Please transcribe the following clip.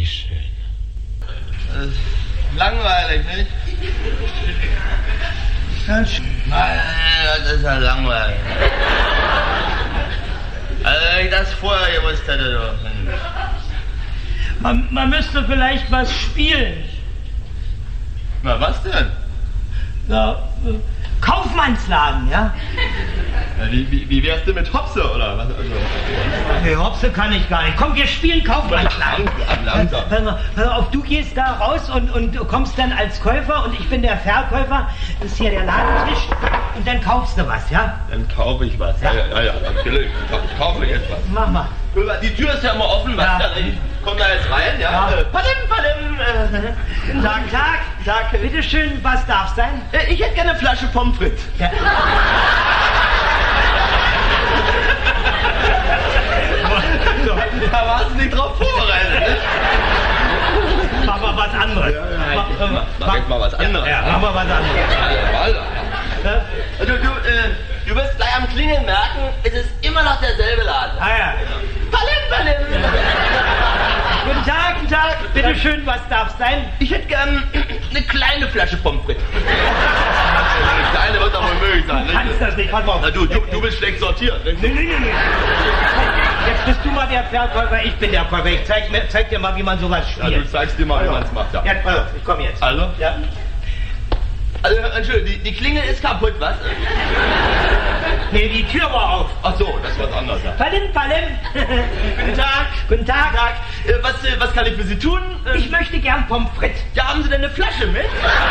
schön. Langweilig, nicht? Nein, das ist ja langweilig. Also, wenn ich das vorher gewusst hätte, doch. Man müsste vielleicht was spielen. Na, was denn? Ja, Kaufmannsladen, ja? Ja, wie wär's denn mit Hopse, oder was? Also, Nee, Hopse kann ich gar nicht. Komm, wir spielen Kaufmannsladen. Langsam. Pass auf, du gehst da raus und kommst dann als Käufer und ich bin der Verkäufer. Das ist hier der Ladentisch. Und dann kaufst du was, ja? Dann kaufe ich was. Ja, natürlich. Ich kaufe jetzt was. Mach mal. Die Tür ist ja immer offen, was? Ja. Ich komm da jetzt rein, ja? Ja. Palim. Guten Tag. Bitte schön, was darf sein? Ich hätte gerne eine Flasche Pommes frites. Ja. Da warst du nicht drauf vorbereitet, ne? Mach mal was anderes. Mach jetzt mal was anderes. Ja, mach mal was anderes. Du wirst gleich am Klingeln merken, es ist immer noch derselbe Laden. Ah ja. Palim. Guten Tag. Bitte schön, was darf sein? Ich hätte gern eine kleine Flasche Pommes frites. Eine kleine wird doch wohl möglich sein. Du kannst das nicht, pass mal auf. Na, du bist schlecht sortiert. Ne? Nee. Jetzt bist du mal der Verkäufer, ich bin der Käufer. Ich zeig dir mal, wie man sowas Ja, spielt. du zeigst dir mal, wie man es macht. Ja. Ja, pass auf, ich komm jetzt. Also? Ja. Also, Entschuldigung, die Klingel ist kaputt, was? Nee, die Tür war auf. Ach so, das ist was anderes. Ja. Palim. Guten Tag. Was kann ich für Sie tun? Ich möchte gern Pommes frites. Ja, haben Sie denn eine Flasche mit?